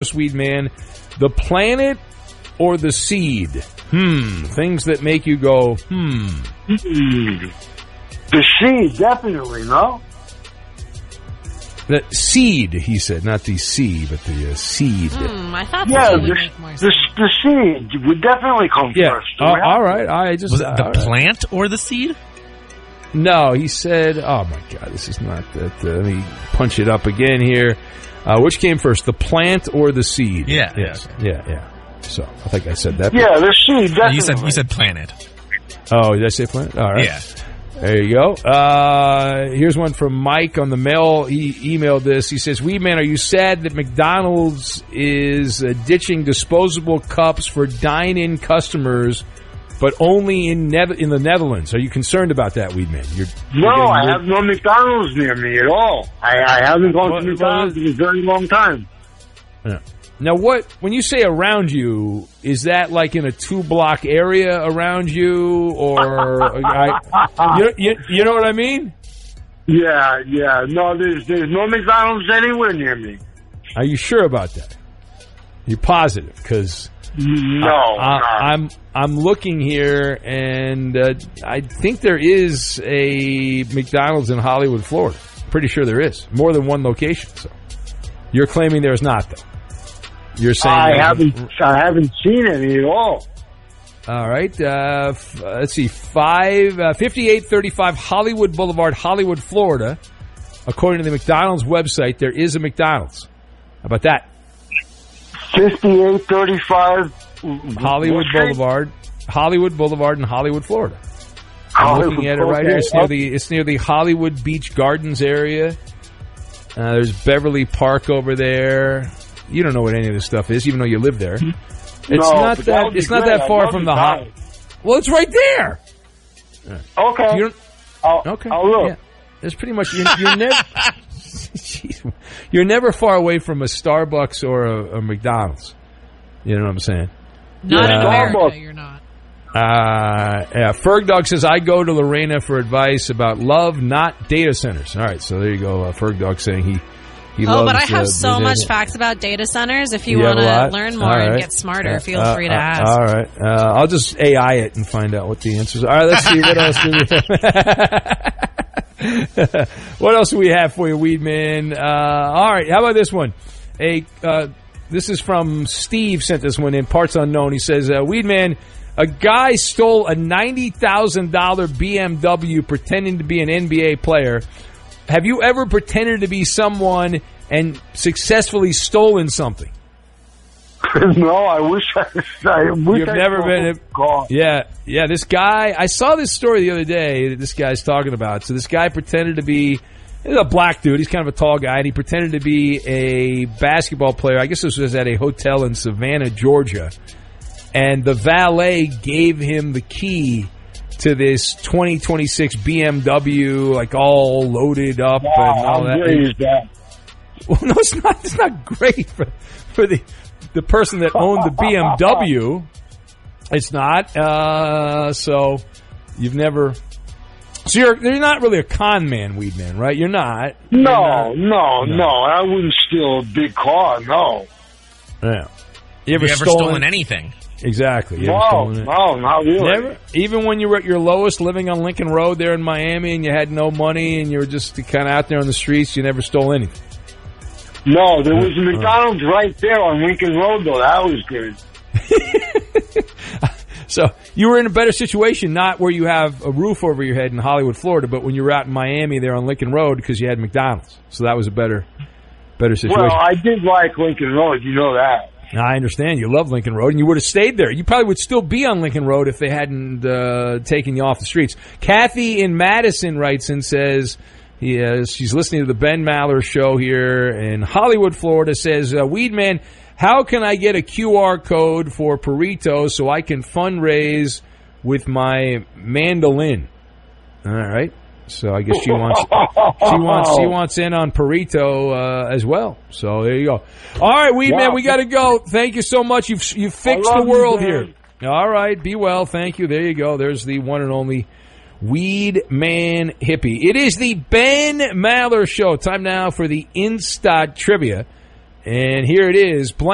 Weed Man, the planet or the seed? Things that make you go, The seed, definitely, no? The seed, he said, not the sea, but the seed. I thought Yeah, that would make more sense. the seed would definitely come first. All right. I just Was it the plant or the seed? No, he said, oh my God, this is not that. Let me punch it up again here. Which came first, the plant or the seed? Yeah. Yes. Yeah. So I think I said that. Yeah, the seed, definitely. You said planet. Oh, did I say plant? All right. Yeah. There you go. Here's one from Mike on the mail. He emailed this. He says, Weedman, are you sad that McDonald's is ditching disposable cups for dine-in customers, but only in the Netherlands? Are you concerned about that, Weedman? No, I have no McDonald's near me at all. I haven't gone to McDonald's in a very long time. Yeah. Now, when you say around you, is that like in a 2-block area around you, or you know what I mean? Yeah. No, there's no McDonald's anywhere near me. Are you sure about that? You're positive? Because no, I'm looking here, and I think there is a McDonald's in Hollywood, Florida. Pretty sure there is more than one location. So you're claiming there's not, though. You're saying I haven't seen any at all. All right. Let's see. 5835 Hollywood Boulevard, Hollywood, Florida. According to the McDonald's website, there is a McDonald's. How about that? 5835 Hollywood Boulevard in Hollywood, Florida. I'm looking at it right here. It's near the Hollywood Beach Gardens area. There's Beverly Park over there. You don't know what any of this stuff is, even though you live there. It's not that far from the hot. Well, it's right there. Okay. I'll look. Yeah. It's pretty much you're never. You're never far away from a Starbucks or a McDonald's. You know what I'm saying? Not in America, you're not. Ferg Dog says, I go to Lorena for advice about love, not data centers. All right, so there you go. Ferg Dog saying he loves. But I have so much facts about data centers. If you want to learn more and get smarter, feel free to ask. All right. I'll just AI it and find out what the answers are. All right, let's see. What else do we have? What else do we have for you, Weedman? All right, how about this one? This is from Steve, sent this one in, parts unknown. He says, Weedman, a guy stole a $90,000 BMW pretending to be an NBA player. Have you ever pretended to be someone and successfully stolen something? No, I wish You've never been. Yeah. This guy. I saw this story the other day that this guy's talking about. So this guy pretended to be a black dude. He's kind of a tall guy, and he pretended to be a basketball player. I guess this was at a hotel in Savannah, Georgia, and the valet gave him the key to this 2026 BMW, like all loaded up and all that. How great is that? Well, no, it's not. It's not great for the person that owned the BMW. It's not. So you've never. So you're not really a con man, Weedman, right? You're not. No. I wouldn't steal a big car. No. Yeah. You ever stolen anything? Exactly. No, not really. Never? Even when you were at your lowest, living on Lincoln Road there in Miami, and you had no money, and you were just kind of out there on the streets, you never stole anything? No, there was a McDonald's right there on Lincoln Road, though. That was good. So you were in a better situation, not where you have a roof over your head in Hollywood, Florida, but when you were out in Miami there on Lincoln Road because you had McDonald's. So that was a better situation. Well, I did like Lincoln Road. You know that. I understand. You love Lincoln Road, and you would have stayed there. You probably would still be on Lincoln Road if they hadn't taken you off the streets. Kathy in Madison writes and says she's listening to the Ben Maller show here in Hollywood, Florida, says, Weedman, how can I get a QR code for Perito so I can fundraise with my mandolin? All right. So I guess she wants in on Perito as well. So there you go. All right, Weedman, we got to go. Thank you so much. You've fixed the world here. All right, be well. Thank you. There you go. There's the one and only Weedman Hippie. It is the Ben Maller Show. Time now for the Instat Trivia. And here it is.